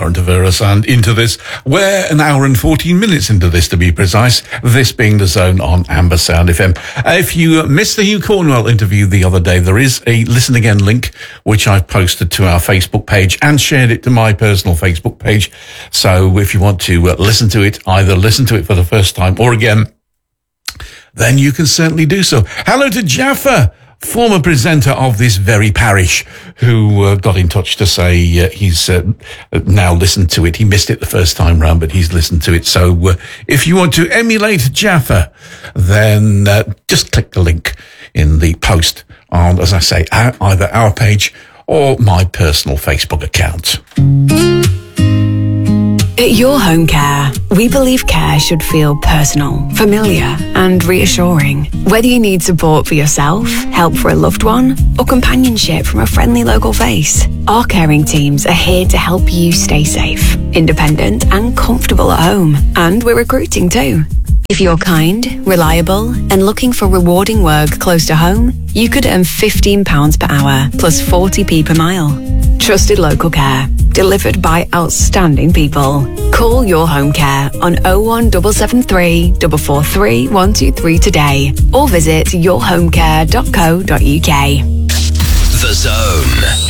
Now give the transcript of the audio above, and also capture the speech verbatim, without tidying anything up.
current affairs and into this. We're an hour and fourteen minutes into this, to be precise, this being The Zone on Amber Sound F M. If you missed the Hugh Cornwell interview the other day, there is a listen again link, which I've posted to our Facebook page and shared it to my personal Facebook page. So if you want to uh, listen to it, either listen to it for the first time or again, then you can certainly do so. Hello to Jaffa, former presenter of this very parish, who uh, got in touch to say uh, he's uh, now listened to it. He missed it the first time round, but he's listened to it. So uh, if you want to emulate Jaffa, then uh, just click the link in the post on, as I say, our, either our page or my personal Facebook account. At Your Home Care, we believe care should feel personal, familiar, and reassuring. Whether you need support for yourself, help for a loved one, or companionship from a friendly local face, our caring teams are here to help you stay safe, independent, and comfortable at home. And we're recruiting too. If you're kind, reliable, and looking for rewarding work close to home, you could earn fifteen pounds per hour plus forty p per mile. Trusted local care, delivered by outstanding people. Call Your Home Care on oh one seven seven three, four four three, one two three today or visit your home care dot co dot uk. The Zone.